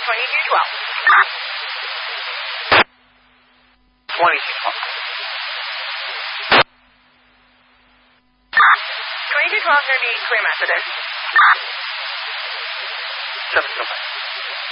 2212. 2212 is going to be clear Methodist. 7 November.